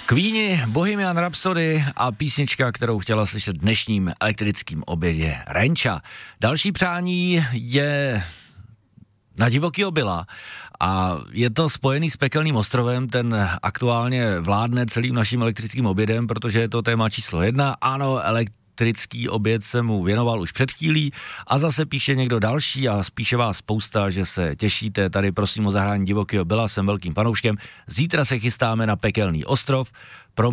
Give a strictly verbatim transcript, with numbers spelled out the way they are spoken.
Queeni, Bohemian Rhapsody a písnička, kterou chtěla slyšet dnešním elektrickým obědě, Renča. Další přání je na Divokýho Billa a je to spojený s Pekelným ostrovem, ten aktuálně vládne celým naším elektrickým obědem, protože je to téma číslo jedna. Ano, elektrický oběd se mu věnoval už před chvílí a zase píše někdo další a spíše vás spousta, že se těšíte. Tady prosím o zahrání Divokýho Billa, jsem velkým fanouškem. Zítra se chystáme na Pekelný ostrov. Pro